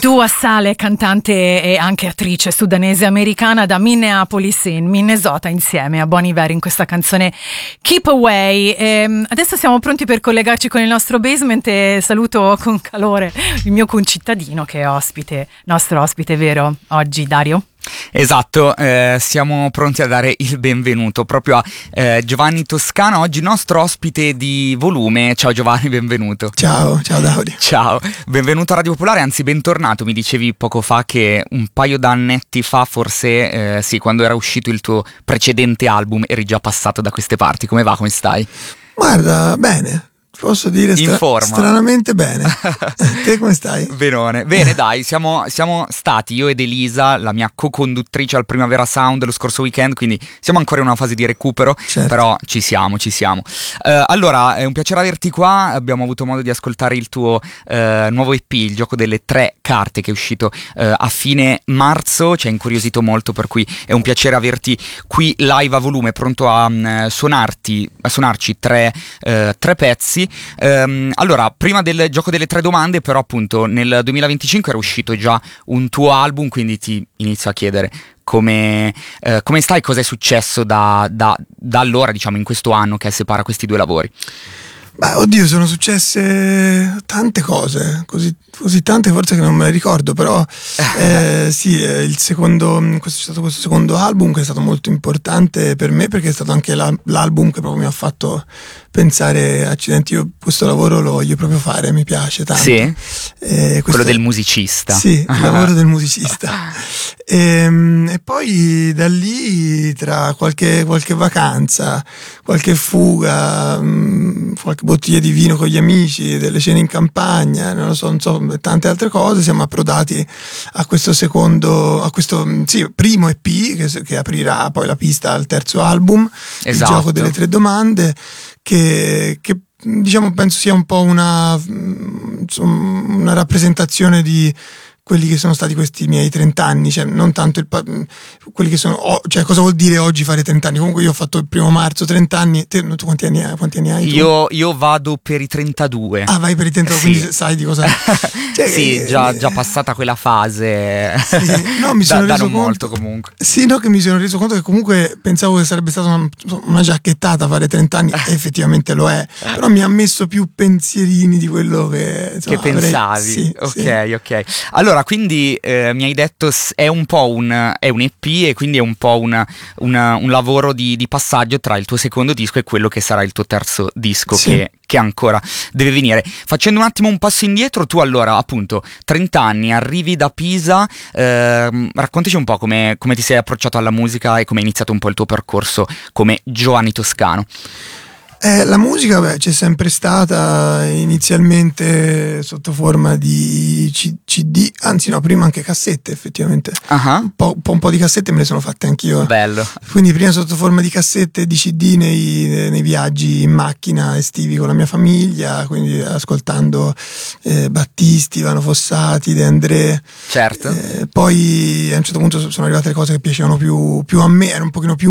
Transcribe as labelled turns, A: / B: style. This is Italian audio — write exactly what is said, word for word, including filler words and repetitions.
A: Dua Saleh, cantante e anche attrice sudanese americana da Minneapolis in Minnesota, insieme a Bon Iver in questa canzone Keep Away. E adesso siamo pronti per collegarci con il nostro basement e saluto con calore il mio concittadino che è ospite, nostro ospite vero oggi, Dario.
B: Esatto, eh, siamo pronti a dare il benvenuto proprio a eh, Giovanni Toscano, oggi nostro ospite di volume. Ciao Giovanni, benvenuto.
C: Ciao, ciao Dario.
B: Ciao, benvenuto a Radio Popolare, anzi bentornato. Mi dicevi poco fa che un paio d'annetti fa, forse, eh, sì, quando era uscito il tuo precedente album, eri già passato da queste parti. Come va, come stai?
C: Guarda, bene. Posso dire stra-
B: in forma.
C: stranamente bene. Te come stai?
B: Benone. Bene, dai, siamo, siamo stati io ed Elisa, la mia co-conduttrice al Primavera Sound lo scorso weekend, quindi siamo ancora in una fase di recupero, certo. Però ci siamo, ci siamo. Uh, allora, è un piacere averti qua, abbiamo avuto modo di ascoltare il tuo uh, nuovo E P, il gioco delle tre carte che è uscito uh, a fine marzo, ci ha incuriosito molto, per cui è un piacere averti qui live a volume, pronto a um, suonarti, a suonarci tre, uh, tre pezzi. Um, allora, prima del gioco delle tre domande, però appunto nel duemilaventicinque era uscito già un tuo album, quindi ti inizio a chiedere come, uh, come stai, cosa è successo da, da, da allora, diciamo, in questo anno che separa questi due lavori.
C: Beh, oddio, sono successe tante cose, così, così tante forse che non me le ricordo, però eh, sì, il secondo, questo è stato questo secondo album che è stato molto importante per me, perché è stato anche la, l'album che proprio mi ha fatto pensare, accidenti, io questo lavoro lo voglio proprio fare, mi piace tanto.
B: Sì?
C: Eh,
B: quello del musicista.
C: Sì, il lavoro del musicista. E, e poi da lì, tra qualche, qualche vacanza, qualche fuga, qualche bottiglia di vino con gli amici, delle cene in campagna, non lo so, non so, tante altre cose, siamo approdati a questo secondo, a questo sì, primo E P che, che aprirà poi la pista al terzo album, esatto. Il gioco delle tre domande, che, che diciamo penso sia un po' una, insomma, una rappresentazione di quelli che sono stati questi miei trent'anni, cioè non tanto il quelli che sono, cioè cosa vuol dire oggi fare trent'anni? Comunque io ho fatto il primo marzo trent'anni. Te, tu quanti anni hai? Quanti anni hai tu?
B: Io, io vado per i trentadue.
C: Ah, vai per i trentadue, sì. Quindi sai di cosa. Cioè,
B: sì,
C: che,
B: già, già passata quella fase.
C: Sì. No, mi sono
B: da,
C: reso
B: da non
C: conto,
B: molto comunque.
C: Sì, no, che mi sono reso conto che comunque pensavo che sarebbe stata una, una giacchettata fare trent'anni, e effettivamente lo è. Però mi ha messo più pensierini di quello che, insomma,
B: che pensavi.
C: Avrei, sì,
B: ok,
C: sì.
B: ok. Allora, quindi eh, mi hai detto è un po' un, è un E P e quindi è un po' una, una, un lavoro di, di passaggio tra il tuo secondo disco e quello che sarà il tuo terzo disco, sì. che, che ancora deve venire. Facendo un attimo un passo indietro, tu allora appunto trenta anni, arrivi da Pisa, eh, raccontaci un po' come, come ti sei approcciato alla musica e come è iniziato un po' il tuo percorso come Giovanni Toscano.
C: Eh, la musica beh, c'è sempre stata, inizialmente sotto forma di C- CD, anzi no, prima anche cassette effettivamente. Uh-huh. Un, po', un, po', un po' di cassette me le sono fatte anch'io.
B: Bello.
C: Quindi prima sotto forma di cassette e di C D nei, nei viaggi in macchina estivi con la mia famiglia, quindi ascoltando eh, Battisti, Ivano Fossati, De André.
B: Certo.
C: Eh, poi a un certo punto sono arrivate le cose che piacevano più, più a me, erano un pochino più